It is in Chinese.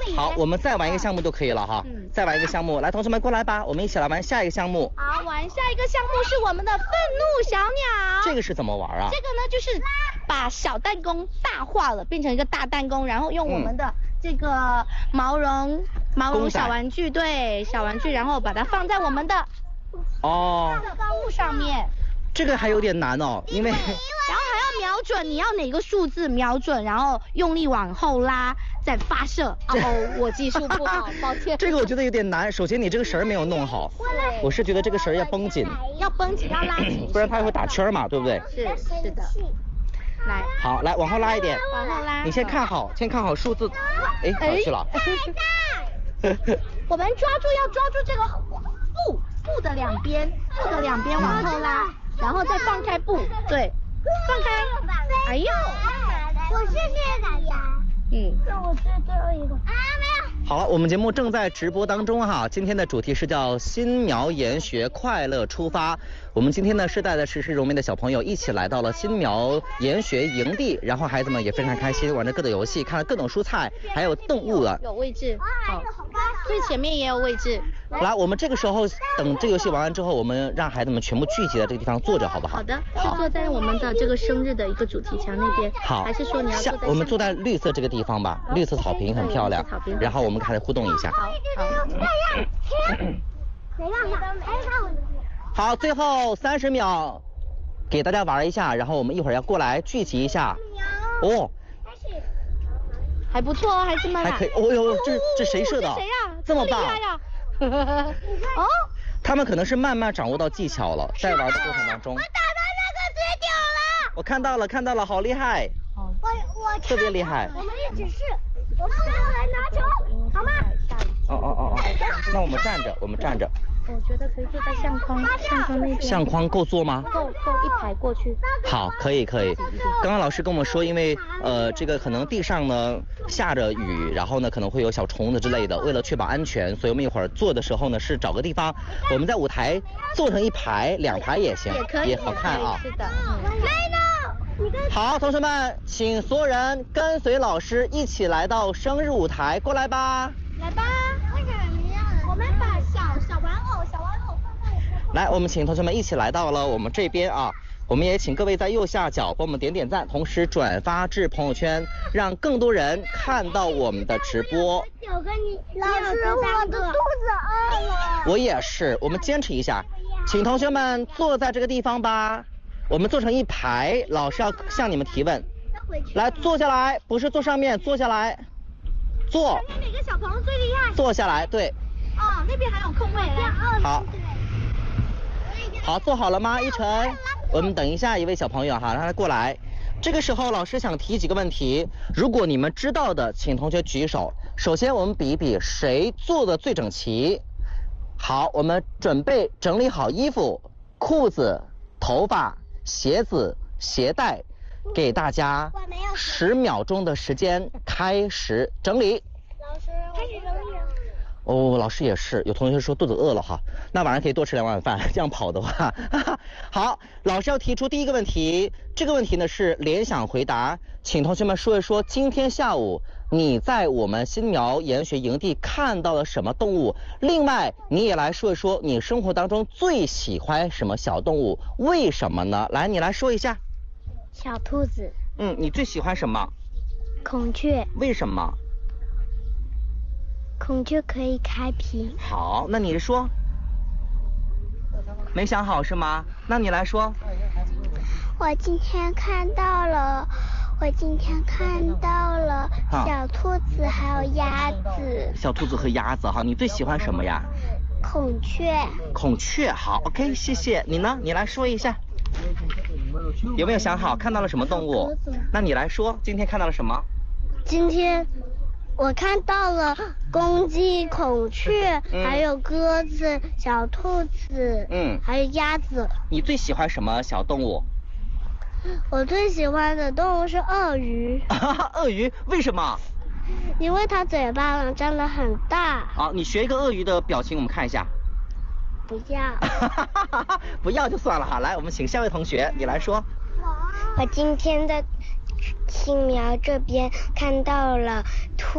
好，我们再玩一个项目就可以了哈。再玩一个项目，来，同学们过来吧，我们一起来玩下一个项目。 好，玩下一个项目是我们的愤怒小鸟。 这个是怎么玩啊？ 这个呢，就是把小弹弓大化了，变成一个大弹弓，然后用我们的这个毛绒小玩具，对，小玩具，然后把它放在我们的布上面。 这个还有点难哦，因为然后还要瞄准，你要哪个数字瞄准，然后用力往后拉，再发射。我技术不好，抱歉。 这个我觉得有点难。首先你这个绳没有弄好，我是觉得这个绳要绷紧， 要拉紧， 不然它会打圈嘛，对不对？ 是的。来， 好，来往后拉一点， 往后拉。 你先看好数字。哎，哪去了？ 我们要抓住这个布的两边，往后拉。然后再放开布，对，放开。哎呦， 我是这个呀。那我是最后一个。没有。 好了，我们节目正在直播当中哈。今天的主题是叫新苗研学快乐出发。我们今天呢是带着实时融媒的小朋友一起来到了新苗研学营地，然后孩子们也非常开心，玩着各种游戏，看了各种蔬菜，还有动物了。 有位置，好，最前面也有位置。 来，我们这个时候等这个游戏玩完之后，我们让孩子们全部聚集在这个地方坐着，好不好？ 好的，是坐在我们的这个生日的一个主题墙那边。 好， 还是说你要坐在我们坐在绿色这个地方吧，绿色草坪很漂亮。然后我们开始互动一下。好，最后30秒，给大家玩一下，然后我们一会儿要过来聚集一下。哦， 还不错哦，孩子们。 还可以。哦呦，这谁射的？ 谁呀？ 这么棒！ 哦， 他们可能是慢慢掌握到技巧了，在玩的过程当中。 我打到那个嘴屌了。 我看到了，好厉害！ 我特别厉害。 我们一起试，我们来拿球，好吗？ 哦，那我们站着。 我觉得可以坐在相框那边。 相框够坐吗？ 够一排过去。 好，可以。刚刚老师跟我们说，因为这个可能地上呢下着雨，然后呢可能会有小虫子之类的，为了确保安全，所以我们一会儿坐的时候呢是找个地方，我们在舞台做成1排、2排也行，也好看啊。 是的。 好，同学们，请所有人跟随老师一起来到生日舞台，过来吧。 来吧。为什么呀？我们把小玩偶放在来，我们请同学们一起来到了我们这边啊。我们也请各位在右下角帮我们点赞，同时转发至朋友圈，让更多人看到我们的直播。 老师，我的肚子饿了。 我也是，我们坚持一下，请同学们坐在这个地方吧。我们坐成1排，老师要向你们提问。来，坐下来，不是坐上面，坐下来。坐。 哪个小朋友最厉害？ 坐下来，对。 哦，那边还有空位。 好，坐好了吗？依晨，我们等一下一位小朋友哈，让他过来。这个时候老师想提几个问题，如果你们知道的，请同学举手。首先我们比一比谁坐的最整齐。好，我们准备整理好衣服、裤子、头发、鞋子、鞋带，给大家10秒钟的时间开始整理。 老师，开始整理。 哦，老师也是，有同学说肚子饿了哈，那晚上可以多吃2碗饭，这样跑的话。好，老师要提出第一个问题，这个问题呢是联想回答，请同学们说一说今天下午你在我们新苗研学营地看到了什么动物，另外你也来说一说你生活当中最喜欢什么小动物，为什么呢？来，你来说一下。 小兔子。 你最喜欢什么？ 孔雀。 为什么？ 孔雀可以开屏。 好，那你说。没想好是吗？那你来说。 我今天看到了小兔子还有鸭子。 小兔子和鸭子哈，你最喜欢什么呀？ 孔雀。 孔雀，好 ，OK， 谢谢。你呢？你来说一下。有没有想好看到了什么动物？那你来说，今天看到了什么？ 今天我看到了公鸡、孔雀，还有鸽子、小兔子，还有鸭子。 你最喜欢什么小动物？ 我最喜欢的动物是鳄鱼。 鳄鱼为什么？ 因为它嘴巴张得很大。 好，你学一个鳄鱼的表情，我们看一下。 不要。 不要就算了哈。来，我们请下位同学，你来说。 我今天在新苗这边看到了兔